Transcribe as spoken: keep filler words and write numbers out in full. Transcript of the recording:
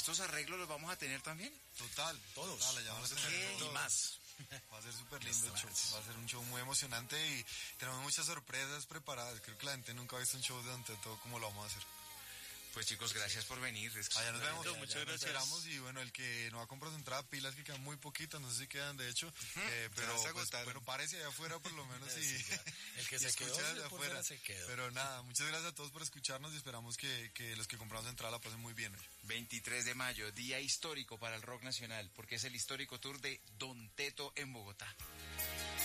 ¿estos arreglos los vamos a tener también? Total, todos. Total, allá vamos a tener Y todos. más. Va a ser súper lindo el show, va a ser un show muy emocionante y tenemos muchas sorpresas preparadas. Creo que la gente nunca ha visto un show de Don Teto como lo vamos a hacer. Pues chicos, gracias por venir. Es que Allá nos vemos, muchas muchas gracias. Esperamos y bueno, el que no ha comprado su entrada, pilas que quedan muy poquitas, no sé si quedan de hecho, eh, pero pues, bueno, párese allá afuera por lo menos y, sí, el que y se quedó desde por afuera. Se quedó. Pero nada, muchas gracias a todos por escucharnos y esperamos que, que los que compramos su entrada la pasen muy bien hoy. veintitrés de mayo, día histórico para el rock nacional, porque es el histórico tour de Don Teto en Bogotá.